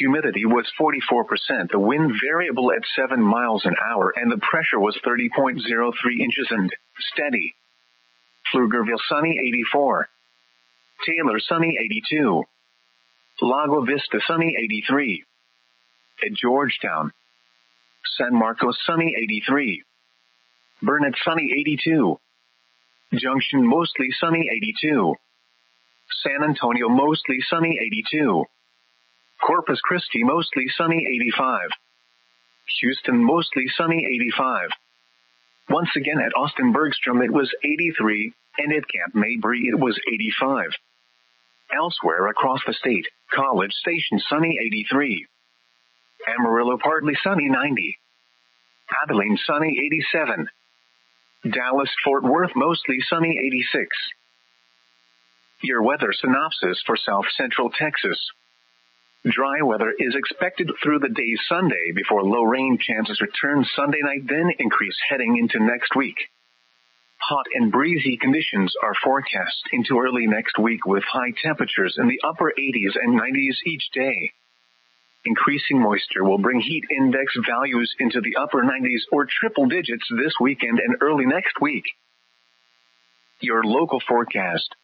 humidity was 44%, the wind variable at 7 miles an hour, and the pressure was 30.03 inches and steady. Pflugerville sunny 84. Taylor sunny 82. Lago Vista sunny 83. At Georgetown, San Marcos sunny 83. Burnett sunny 82. Junction mostly sunny 82. San Antonio mostly sunny 82. Corpus Christi mostly sunny 85. Houston mostly sunny 85. Once again at Austin Bergstrom it was 83, and at Camp Mabry it was 85. Elsewhere across the state, College Station sunny 83. Amarillo partly sunny 90. Abilene sunny 87. Dallas Fort Worth mostly sunny 86. Your weather synopsis for South Central Texas. Dry weather is expected through the day Sunday before low rain chances return Sunday night, then increase heading into next week. Hot and breezy conditions are forecast into early next week with high temperatures in the upper 80s and 90s each day. Increasing moisture will bring heat index values into the upper 90s or triple digits this weekend and early next week. Your local forecast.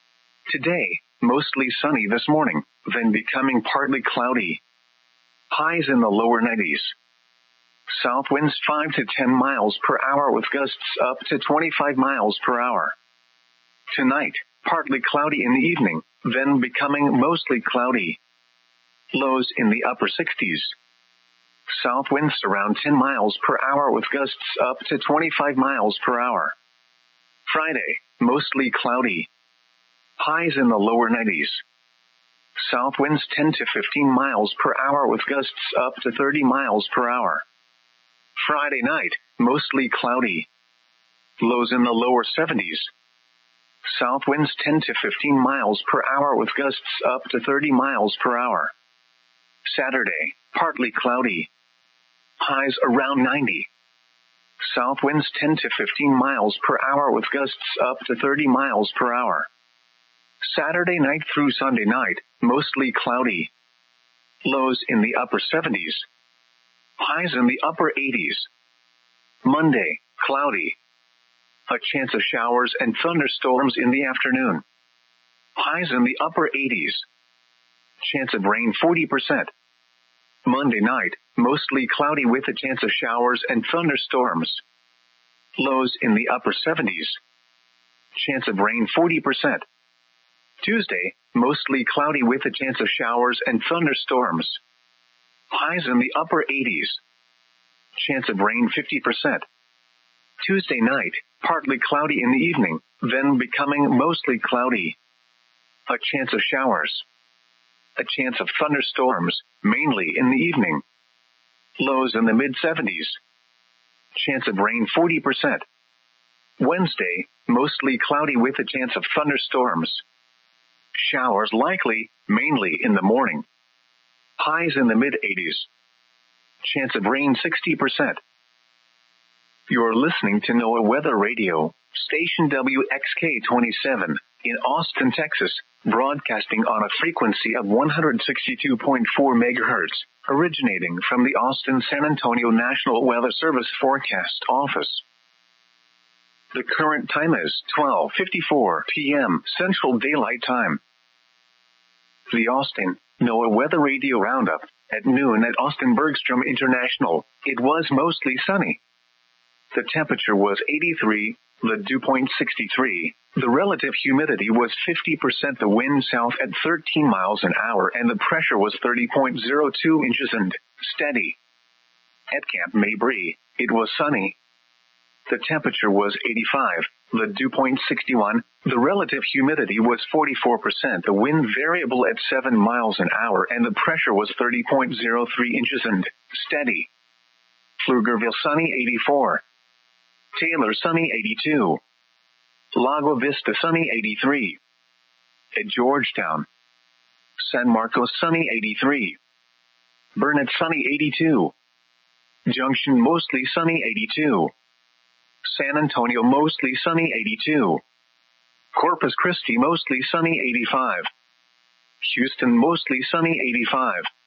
Today, mostly sunny this morning, then becoming partly cloudy. Highs in the lower 90s. South winds 5 to 10 miles per hour with gusts up to 25 miles per hour. Tonight, partly cloudy in the evening, then becoming mostly cloudy. Lows in the upper 60s. South winds around 10 miles per hour with gusts up to 25 miles per hour. Friday, mostly cloudy. Highs in the lower 90s. South winds 10 to 15 miles per hour with gusts up to 30 miles per hour. Friday night, mostly cloudy. Lows in the lower 70s. South winds 10 to 15 miles per hour with gusts up to 30 miles per hour. Saturday, partly cloudy. Highs around 90. South winds 10 to 15 miles per hour with gusts up to 30 miles per hour. Saturday night through Sunday night, mostly cloudy. Lows in the upper 70s. Highs in the upper 80s. Monday, cloudy. A chance of showers and thunderstorms in the afternoon. Highs in the upper 80s. Chance of rain 40%. Monday night, mostly cloudy with a chance of showers and thunderstorms. Lows in the upper 70s. Chance of rain 40%. Tuesday, mostly cloudy with a chance of showers and thunderstorms. Highs in the upper 80s. Chance of rain 50%. Tuesday night, partly cloudy in the evening, then becoming mostly cloudy. A chance of showers. A chance of thunderstorms, mainly in the evening. Lows in the mid-70s. Chance of rain 40%. Wednesday, mostly cloudy with a chance of thunderstorms. Showers likely, mainly in the morning. Highs in the mid-80s. Chance of rain 60%. You're listening to NOAA Weather Radio, station WXK-27, in Austin, Texas, broadcasting on a frequency of 162.4 megahertz, originating from the Austin-San Antonio National Weather Service Forecast Office. The current time is 12:54 p.m. Central Daylight Time. The Austin NOAA Weather Radio Roundup. At noon at Austin Bergstrom International, it was mostly sunny. The temperature was 83, the dew point 63. The relative humidity was 50%, the wind south at 13 miles an hour, and the pressure was 30.02 inches and steady. At Camp Mabry, it was sunny. The temperature was 85, the dew point 61. The relative humidity was 44%, the wind variable at 7 miles an hour, and the pressure was 30.03 inches and steady. Pflugerville sunny 84. Taylor sunny 82. Lago Vista sunny 83. At Georgetown, San Marcos sunny 83. Burnett sunny 82. Junction mostly sunny 82. San Antonio mostly sunny 82. Corpus Christi mostly sunny 85. Houston mostly sunny 85.